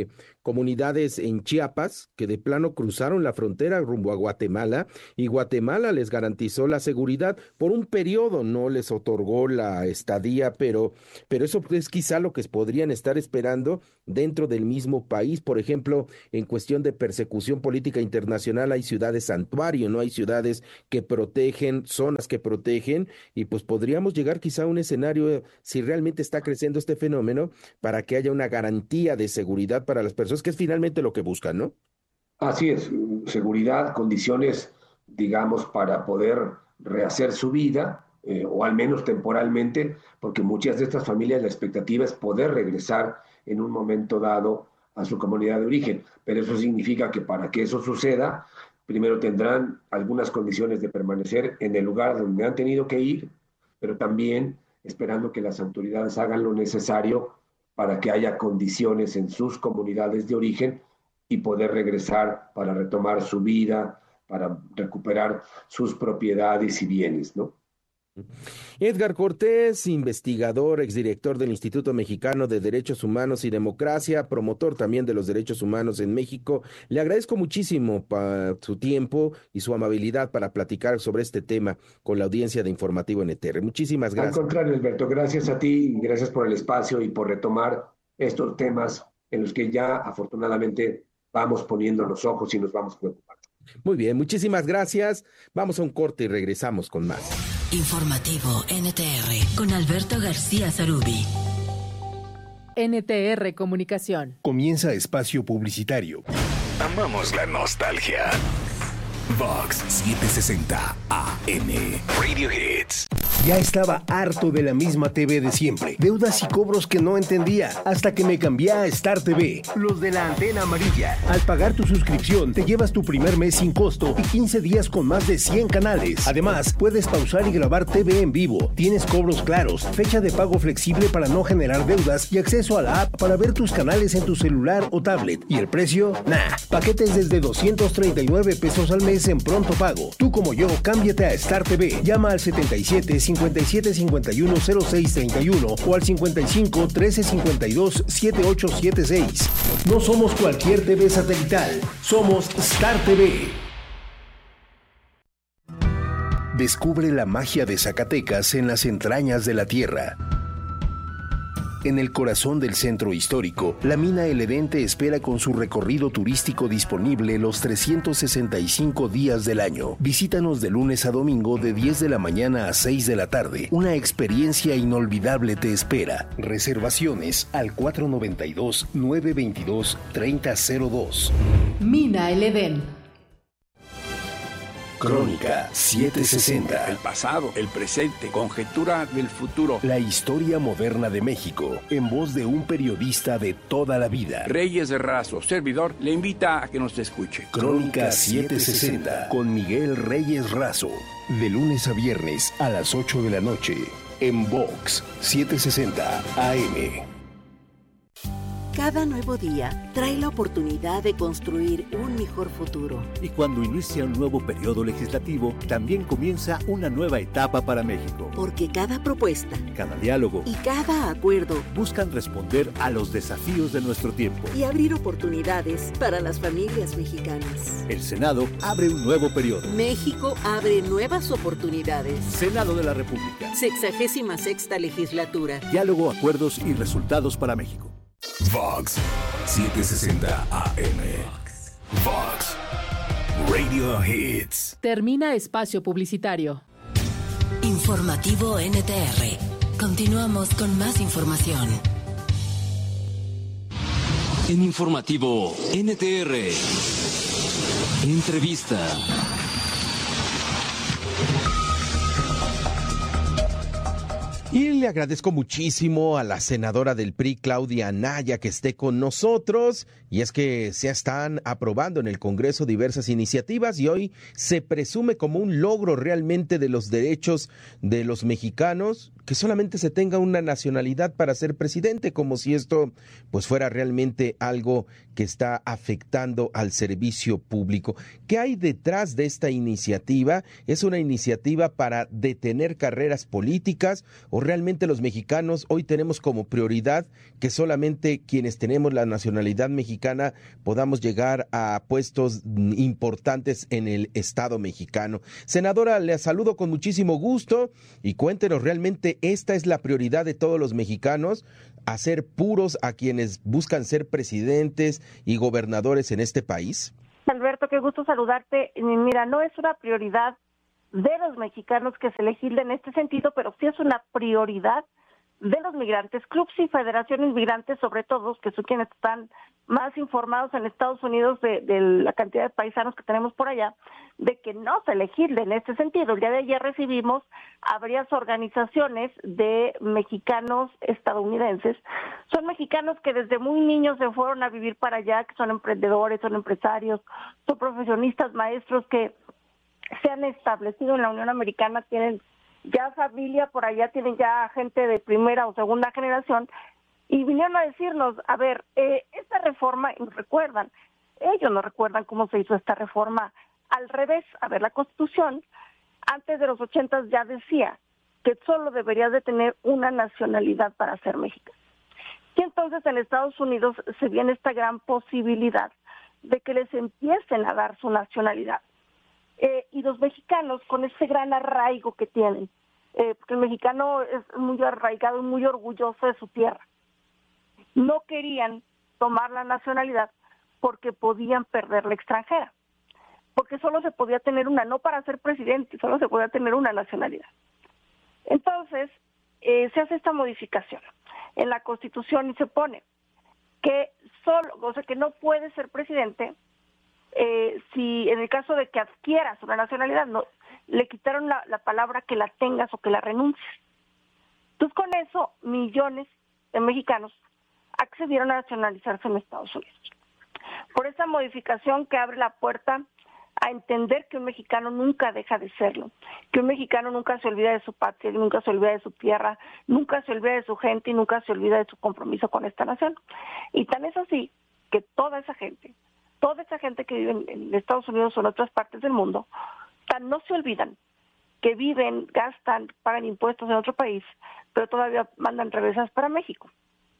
S1: comunidades en Chiapas que de plano cruzaron la frontera rumbo a Guatemala y Guatemala les garantizó la seguridad por un periodo, no les otorgó la estadía, pero, pero eso es quizá lo que podrían estar esperando dentro del mismo país. Por ejemplo, en cuestión de persecución política internacional hay ciudades santuario, no hay ciudades que protegen, zonas que protegen, y pues podríamos llegar quizá a un escenario, si realmente está creciendo este fenómeno, para que haya una garantía de seguridad para las personas, que es finalmente lo que buscan, ¿no? Así es, seguridad, condiciones, digamos, para poder rehacer su vida, eh, o al menos temporalmente, porque muchas de estas familias la expectativa es poder regresar en un momento dado a su comunidad de origen, pero eso significa que para que eso suceda, primero tendrán algunas condiciones de permanecer en el lugar donde han tenido que ir, pero también esperando que las autoridades hagan lo necesario para que haya condiciones en sus comunidades de origen y poder regresar para retomar su vida, para recuperar sus propiedades y bienes, ¿no? Edgar Cortés, investigador, exdirector del Instituto Mexicano de Derechos Humanos y Democracia, promotor también de los derechos humanos en México, le agradezco muchísimo para su tiempo y su amabilidad para platicar sobre este tema con la audiencia de Informativo N T R. Muchísimas gracias. Al contrario, Alberto, gracias a ti, gracias por el espacio y por retomar estos temas en los que ya afortunadamente vamos poniendo los ojos y nos vamos preocupando. Muy bien, muchísimas gracias. Vamos a un corte y regresamos con más.
S9: Informativo N T R con Alberto García Zarubi.
S10: N T R Comunicación.
S11: Comienza espacio publicitario.
S12: Amamos la nostalgia. Vox setecientos sesenta A M Radio Hits.
S19: Ya estaba harto de la misma T V de siempre. Deudas y cobros que no entendía, hasta que me cambié a Star T V, los de la antena amarilla. Al pagar tu suscripción, te llevas tu primer mes sin costo y quince días con más de cien canales. Además, puedes pausar y grabar T V en vivo. Tienes cobros claros, fecha de pago flexible para no generar deudas y acceso a la app para ver tus canales en tu celular o tablet. ¿Y el precio? Nah, paquetes desde doscientos treinta y nueve pesos al mes en pronto pago. Tú como yo, cámbiate a Star T V. Llama al setenta y siete, cincuenta y siete, cincuenta y uno, cero seis treinta y uno o al cincuenta y cinco, trece cincuenta y dos, setenta y ocho setenta y seis. No somos cualquier T V satelital, somos Star T V.
S11: Descubre la magia de Zacatecas en las entrañas de la tierra. En el corazón del centro histórico, la mina El Edén te espera con su recorrido turístico disponible los trescientos sesenta y cinco días del año. Visítanos de lunes a domingo de diez de la mañana a seis de la tarde. Una experiencia inolvidable te espera. Reservaciones al cuatro noventa y dos, nueve veintidós, treinta cero dos.
S10: Mina El Edén.
S11: Crónica setecientos sesenta.
S2: El pasado, el presente, conjetura del futuro.
S11: La historia moderna de México, en voz de un periodista de toda la vida.
S2: Reyes de Razo, servidor, le invita a que nos escuche.
S11: Crónica setecientos sesenta, con Miguel Reyes Razo. De lunes a viernes a las ocho de la noche, en Vox setecientos sesenta A M.
S3: Cada nuevo día trae la oportunidad de construir un mejor futuro.
S4: Y cuando inicia un nuevo periodo legislativo, también comienza una nueva etapa para México.
S3: Porque cada propuesta,
S4: cada diálogo
S3: y cada acuerdo
S4: buscan responder a los desafíos de nuestro tiempo
S3: y abrir oportunidades para las familias mexicanas.
S4: El Senado abre un nuevo periodo.
S3: México abre nuevas oportunidades.
S4: Senado de la República.
S3: Sexagésima sexta legislatura.
S4: Diálogo, acuerdos y resultados para México.
S12: Vox setecientos sesenta A M. Vox Radio Hits.
S10: Termina espacio publicitario.
S9: Informativo N T R. Continuamos con más información.
S5: En Informativo N T R. Entrevista.
S1: Y le agradezco muchísimo a la senadora del P R I, Claudia Anaya, que esté con nosotros. Y es que se están aprobando en el Congreso diversas iniciativas y hoy se presume como un logro realmente de los derechos de los mexicanos que solamente se tenga una nacionalidad para ser presidente, como si esto pues fuera realmente algo que está afectando al servicio público. ¿Qué hay detrás de esta iniciativa? ¿Es una iniciativa para detener carreras políticas o realmente los mexicanos hoy tenemos como prioridad que solamente quienes tenemos la nacionalidad mexicana podamos llegar a puestos importantes en el Estado mexicano? Senadora, le saludo con muchísimo gusto y cuéntenos, ¿realmente esta es la prioridad de todos los mexicanos? ¿Hacer puros a quienes buscan ser presidentes y gobernadores en este país?
S7: Alberto, qué gusto saludarte. Mira, no es una prioridad de los mexicanos que se legisle en este sentido, pero sí es una prioridad de los migrantes, clubs y federaciones migrantes, sobre todo, que son quienes están más informados en Estados Unidos de, de la cantidad de paisanos que tenemos por allá, de que no se legisle en este sentido. El día de ayer recibimos a varias organizaciones de mexicanos estadounidenses. Son mexicanos que desde muy niños se fueron a vivir para allá, que son emprendedores, son empresarios, son profesionistas, maestros que se han establecido en la Unión Americana, tienen ya familia por allá, tienen ya gente de primera o segunda generación, y vinieron a decirnos, a ver, eh, esta reforma, y nos recuerdan, ellos nos recuerdan cómo se hizo esta reforma al revés. A ver, la Constitución, antes de los ochentas ya decía que solo deberías de tener una nacionalidad para ser mexicano. Y entonces en Estados Unidos se viene esta gran posibilidad de que les empiecen a dar su nacionalidad. Eh, y los mexicanos, con ese gran arraigo que tienen, eh, porque el mexicano es muy arraigado y muy orgulloso de su tierra, no querían tomar la nacionalidad porque podían perder la extranjera, porque solo se podía tener una, no para ser presidente, solo se podía tener una nacionalidad. Entonces, eh, se hace esta modificación en la Constitución y se pone que solo, o sea, que no puede ser presidente Eh, si en el caso de que adquieras una nacionalidad, no, le quitaron la, la palabra que la tengas o que la renuncies. Entonces con eso millones de mexicanos accedieron a nacionalizarse en Estados Unidos. Por esa modificación que abre la puerta a entender que un mexicano nunca deja de serlo, que un mexicano nunca se olvida de su patria, nunca se olvida de su tierra, nunca se olvida de su gente y nunca se olvida de su compromiso con esta nación. Y tan es así que toda esa gente Toda esa gente que vive en Estados Unidos o en otras partes del mundo, tan no se olvidan que viven, gastan, pagan impuestos en otro país, pero todavía mandan remesas para México.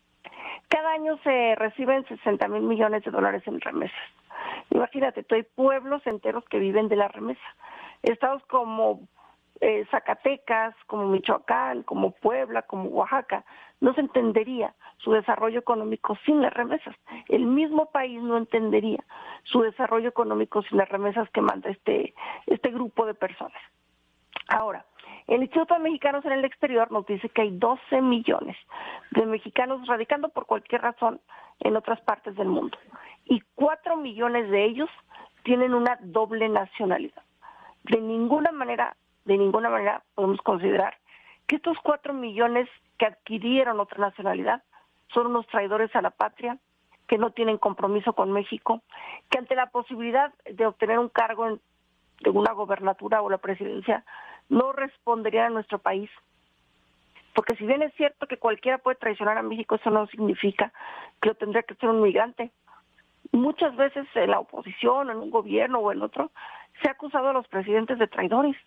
S7: Cada año se reciben sesenta mil millones de dólares en remesas. Imagínate, hay pueblos enteros que viven de la remesa. Estados como eh, Zacatecas, como Michoacán, como Puebla, como Oaxaca, no se entendería su desarrollo económico sin las remesas. El mismo país no entendería su desarrollo económico sin las remesas que manda este, este grupo de personas. Ahora, el Instituto de Mexicanos en el Exterior nos dice que hay doce millones de mexicanos radicando por cualquier razón en otras partes del mundo. Y cuatro millones de ellos tienen una doble nacionalidad. De ninguna manera, de ninguna manera podemos considerar que estos cuatro millones que adquirieron otra nacionalidad son unos traidores a la patria, que no tienen compromiso con México, que ante la posibilidad de obtener un cargo en, de una gobernatura o la presidencia, no responderían a nuestro país. Porque si bien es cierto que cualquiera puede traicionar a México, eso no significa que lo tendría que ser un migrante. Muchas veces en la oposición, en un gobierno o en otro, se ha acusado a los presidentes de traidores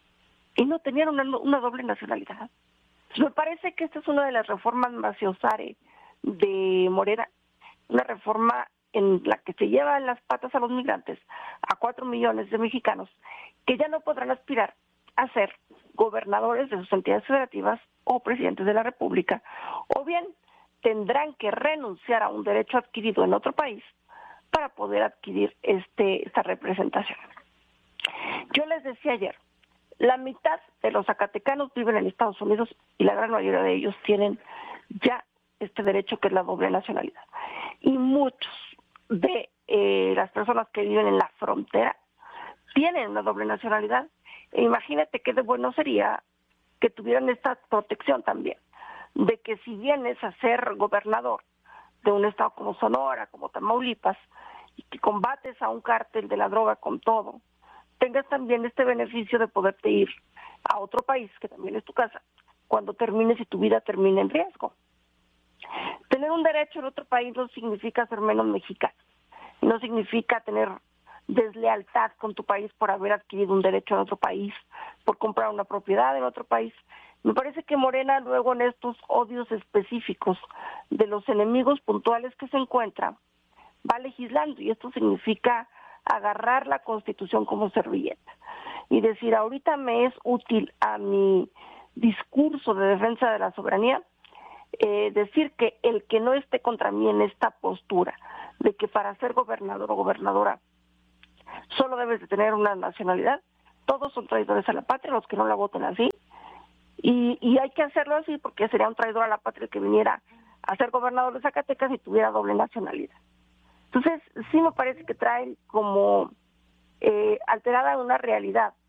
S7: y no tenían una, una doble nacionalidad. Me parece que esta es una de las reformas maciosare de Morena, una reforma en la que se lleva en las patas a los migrantes, a cuatro millones de mexicanos, que ya no podrán aspirar a ser gobernadores de sus entidades federativas o presidentes de la República, o bien tendrán que renunciar a un derecho adquirido en otro país para poder adquirir este esta representación. Yo les decía ayer, la mitad de los zacatecanos viven en Estados Unidos y la gran mayoría de ellos tienen ya este derecho que es la doble nacionalidad. Y muchos de eh, las personas que viven en la frontera tienen una doble nacionalidad. E imagínate qué de bueno sería que tuvieran esta protección también, de que si vienes a ser gobernador de un estado como Sonora, como Tamaulipas, y que combates a un cártel de la droga con todo, tengas también este beneficio de poderte ir a otro país, que también es tu casa, cuando termines y tu vida termine en riesgo. Tener un derecho en otro país no significa ser menos mexicano. no significa tener deslealtad con tu país por haber adquirido un derecho en otro país, por comprar una propiedad en otro país. Me parece que Morena luego en estos odios específicos de los enemigos puntuales que se encuentran, va legislando, y esto significa agarrar la Constitución como servilleta y decir, ahorita me es útil a mi discurso de defensa de la soberanía eh, decir que el que no esté contra mí en esta postura de que para ser gobernador o gobernadora solo debes de tener una nacionalidad, todos son traidores a la patria, los que no la voten así, y, y hay que hacerlo así porque sería un traidor a la patria que viniera a ser gobernador de Zacatecas y tuviera doble nacionalidad. Entonces, sí me parece que trae como eh, alterada una realidad